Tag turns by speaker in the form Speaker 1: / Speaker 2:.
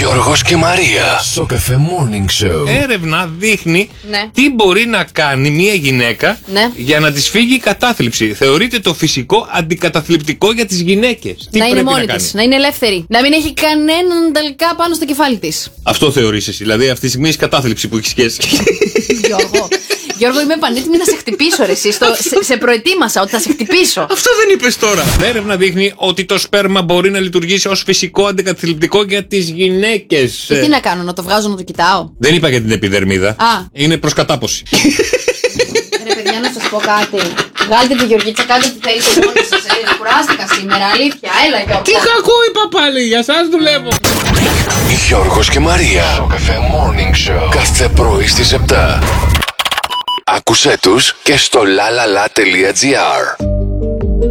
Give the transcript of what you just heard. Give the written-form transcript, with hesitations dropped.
Speaker 1: Γιώργος και Μαρία. Στο Cafe Morning Show.
Speaker 2: Έρευνα δείχνει τι μπορεί να κάνει μια γυναίκα για να της φύγει η κατάθλιψη. Θεωρείται το φυσικό αντικαταθλιπτικό για τις γυναίκες.
Speaker 3: Να είναι μόνη της, να είναι ελεύθερη. Να μην έχει κανέναν τελικά πάνω στο κεφάλι της.
Speaker 2: Αυτό θεωρείς εσύ. Δηλαδή αυτή τη στιγμή έχει κατάθλιψη που έχει σχέση.
Speaker 3: Γιώργο, είμαι πανέτοιμη να σε χτυπήσω, ρε εσύ. Σε προετοίμασα ότι θα σε χτυπήσω.
Speaker 2: Αυτό δεν είπες τώρα. Η έρευνα δείχνει ότι το σπέρμα μπορεί να λειτουργήσει ως φυσικό αντικαταθλιπτικό για τις γυναίκες.
Speaker 3: Τι να κάνω, να το βγάζω να το κοιτάω?
Speaker 2: Δεν είπα για την επιδερμίδα. Είναι προς κατάποση.
Speaker 3: Ρε παιδιά, να σας πω κάτι. Βγάλτε τη Γεωργίτσα, κάντε τι θέλετε μόνοι σας. Κουράστηκα σήμερα, αλήθεια. Έλα, Γιώργο.
Speaker 2: Τι κακό είπα πάλι, για σας δουλεύω.
Speaker 1: Γιώργος και Μαρία. Στο Cafe Morning Show. Κάθε πρωί στις 7. Άκουσέ τους και στο lalala.gr.